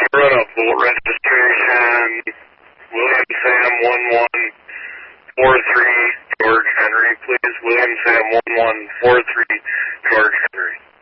run a full registration, William Sam 1143 George Henry, please. William Sam 1143 George Henry.